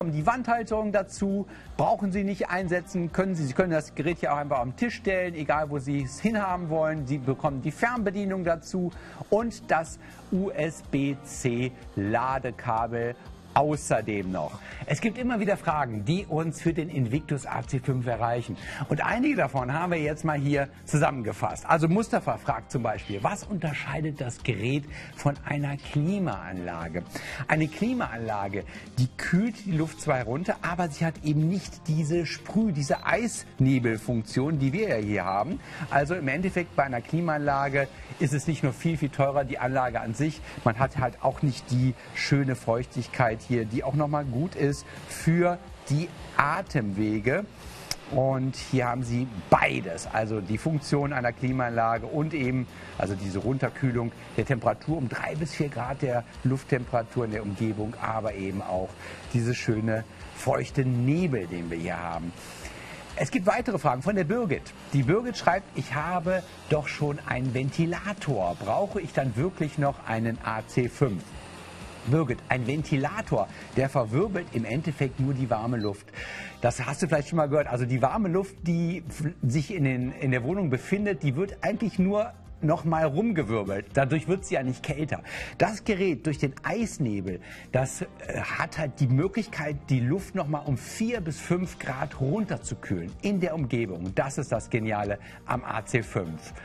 Die Wandhalterung dazu brauchen Sie nicht einsetzen, Sie können das Gerät hier auch einfach am Tisch stellen, egal wo Sie es hinhaben wollen. Sie bekommen die Fernbedienung dazu und das USB-C Ladekabel außerdem noch. Es gibt immer wieder Fragen, die uns für den Invictus AC5 erreichen. Und einige davon haben wir jetzt mal hier zusammengefasst. Also Mustafa fragt zum Beispiel, was unterscheidet das Gerät von einer Klimaanlage? Eine Klimaanlage, die kühlt die Luft zwar runter, aber sie hat eben nicht diese diese Eisnebelfunktion, die wir ja hier haben. Also im Endeffekt bei einer Klimaanlage ist es nicht nur viel, viel teurer, die Anlage an sich, man hat halt auch nicht die schöne Feuchtigkeit hier, die auch nochmal gut ist für die Atemwege. Und hier haben Sie beides, also die Funktion einer Klimaanlage und eben also diese Runterkühlung der Temperatur um 3 bis 4 Grad der Lufttemperatur in der Umgebung, aber eben auch diese schöne feuchte Nebel, den wir hier haben. Es gibt weitere Fragen von der Birgit. Die Birgit schreibt, ich habe doch schon einen Ventilator. Brauche ich dann wirklich noch einen AC5? Birgit, ein Ventilator, der verwirbelt im Endeffekt nur die warme Luft. Das hast du vielleicht schon mal gehört. Also die warme Luft, die sich in der Wohnung befindet, die wird eigentlich nur noch mal rumgewirbelt. Dadurch wird sie ja nicht kälter. Das Gerät durch den Eisnebel, das hat halt die Möglichkeit, die Luft noch mal um 4 bis 5 Grad runterzukühlen in der Umgebung. Das ist das Geniale am AC5.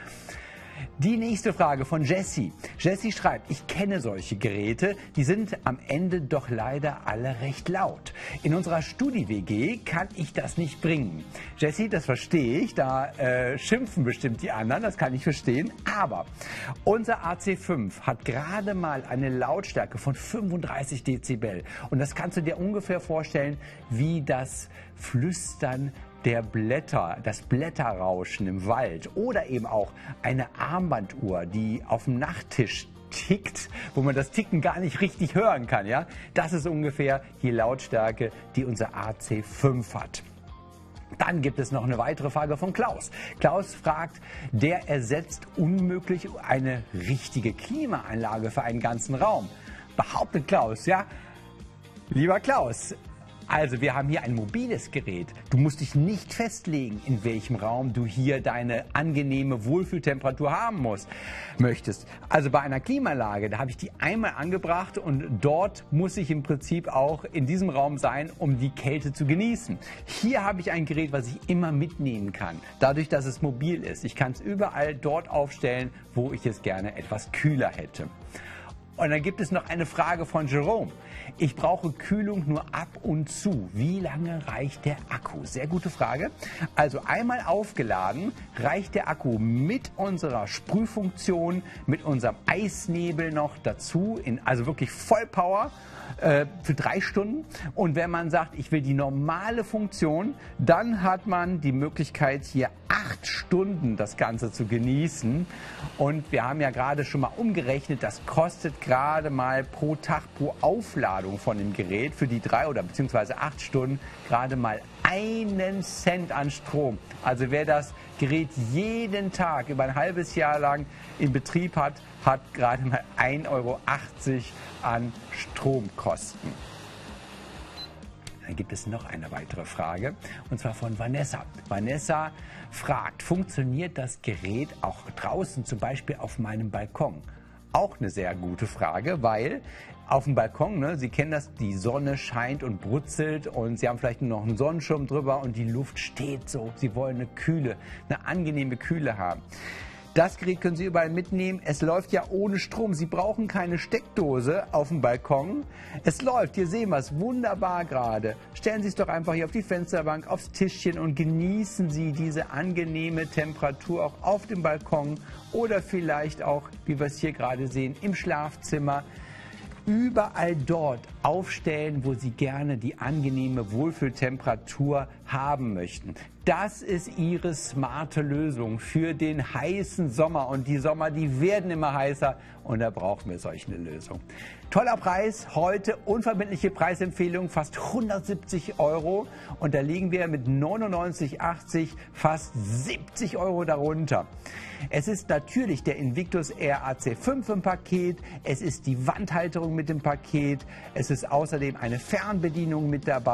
Die nächste Frage von Jessie. Jessie schreibt, ich kenne solche Geräte, die sind am Ende doch leider alle recht laut. In unserer Studi-WG kann ich das nicht bringen. Jessie, das verstehe ich, da schimpfen bestimmt die anderen, das kann ich verstehen. Aber unser AC5 hat gerade mal eine Lautstärke von 35 Dezibel. Und das kannst du dir ungefähr vorstellen wie das Flüstern der Blätter, das Blätterrauschen im Wald oder eben auch eine Armbanduhr, die auf dem Nachttisch tickt, wo man das Ticken gar nicht richtig hören kann. Ja? Das ist ungefähr die Lautstärke, die unser AC5 hat. Dann gibt es noch eine weitere Frage von Klaus. Klaus fragt, der ersetzt unmöglich eine richtige Klimaanlage für einen ganzen Raum. Behauptet Klaus, ja? Lieber Klaus, also wir haben hier ein mobiles Gerät. Du musst dich nicht festlegen, in welchem Raum du hier deine angenehme Wohlfühltemperatur haben möchtest. Also bei einer Klimaanlage, da habe ich die einmal angebracht und dort muss ich im Prinzip auch in diesem Raum sein, um die Kälte zu genießen. Hier habe ich ein Gerät, was ich immer mitnehmen kann, dadurch, dass es mobil ist. Ich kann es überall dort aufstellen, wo ich es gerne etwas kühler hätte. Und dann gibt es noch eine Frage von Jerome. Ich brauche Kühlung nur ab und zu. Wie lange reicht der Akku? Sehr gute Frage. Also einmal aufgeladen reicht der Akku mit unserer Sprühfunktion, mit unserem Eisnebel noch dazu, also wirklich Vollpower für 3 Stunden. Und wenn man sagt, ich will die normale Funktion, dann hat man die Möglichkeit, hier 8 Stunden das Ganze zu genießen. Und wir haben ja gerade schon mal umgerechnet, das kostet gerade mal pro Tag, pro Aufladung von dem Gerät für die 3 oder beziehungsweise 8 Stunden gerade mal 1 Cent an Strom. Also wer das Gerät jeden Tag über ein halbes Jahr lang in Betrieb hat, hat gerade mal 1,80 Euro an Stromkosten. Dann gibt es noch eine weitere Frage, und zwar von Vanessa. Vanessa fragt, funktioniert das Gerät auch draußen, zum Beispiel auf meinem Balkon? Auch eine sehr gute Frage, weil auf dem Balkon, ne, Sie kennen das, die Sonne scheint und brutzelt und Sie haben vielleicht noch einen Sonnenschirm drüber und die Luft steht so. Sie wollen eine angenehme Kühle haben. Das Gerät können Sie überall mitnehmen. Es läuft ja ohne Strom. Sie brauchen keine Steckdose auf dem Balkon. Es läuft. Hier sehen wir es wunderbar gerade. Stellen Sie es doch einfach hier auf die Fensterbank, aufs Tischchen und genießen Sie diese angenehme Temperatur auch auf dem Balkon oder vielleicht auch, wie wir es hier gerade sehen, im Schlafzimmer. Überall dort aufstellen, wo Sie gerne die angenehme Wohlfühltemperatur haben möchten. Das ist Ihre smarte Lösung für den heißen Sommer. Und die Sommer, die werden immer heißer und da brauchen wir solch eine Lösung. Toller Preis, heute unverbindliche Preisempfehlung, fast 170 Euro. Und da liegen wir mit 99,80 fast 70 Euro darunter. Es ist natürlich der Invictus Air AC5 im Paket, es ist die Wandhalterung mit dem Paket, es ist außerdem eine Fernbedienung mit dabei.